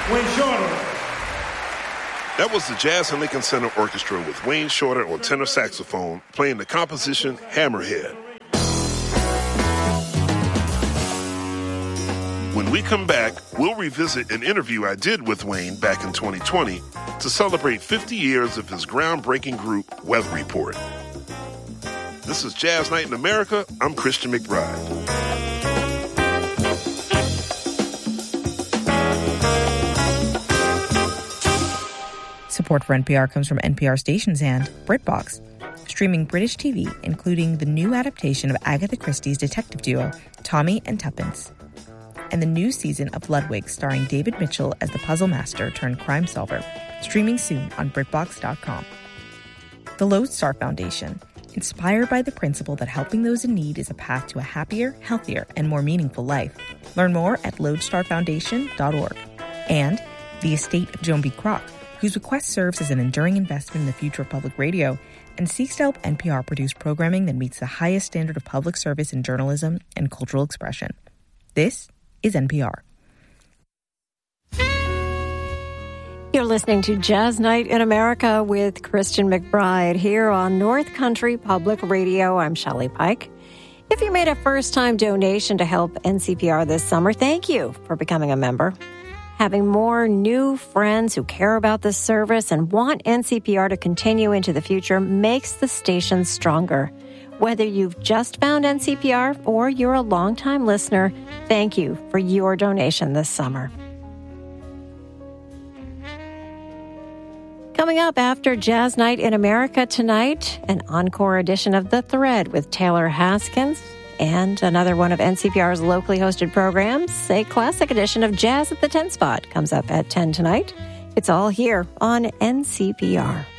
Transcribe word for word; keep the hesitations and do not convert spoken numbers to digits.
Wayne Shorter. That was the Jazz and Lincoln Center Orchestra with Wayne Shorter on tenor saxophone playing the composition Hammerhead. When we come back, we'll revisit an interview I did with Wayne back in twenty twenty to celebrate fifty years of his groundbreaking group, Weather Report. This is Jazz Night in America. I'm Christian McBride. Support for N P R comes from N P R stations and BritBox, streaming British T V, including the new adaptation of Agatha Christie's detective duo, Tommy and Tuppence, and the new season of Ludwig, starring David Mitchell as the puzzle master turned crime solver, streaming soon on BritBox dot com. The Lodestar Foundation, inspired by the principle that helping those in need is a path to a happier, healthier, and more meaningful life. Learn more at lodestar foundation dot org. And the estate of Joan B. Kroc, whose bequest serves as an enduring investment in the future of public radio and seeks to help N P R produce programming that meets the highest standard of public service in journalism and cultural expression. This is N P R. You're listening to Jazz Night in America with Christian McBride here on North Country Public Radio. I'm Shelley Pike. If you made a first-time donation to help N C P R this summer, thank you for becoming a member. Having more new friends who care about this service and want N C P R to continue into the future makes the station stronger. Whether you've just found N C P R or you're a longtime listener, thank you for your donation this summer. Coming up after Jazz Night in America tonight, an encore edition of The Thread with Taylor Haskins, and another one of N C P R's locally hosted programs, a classic edition of Jazz at the ten Spot, comes up at ten tonight. It's all here on N C P R.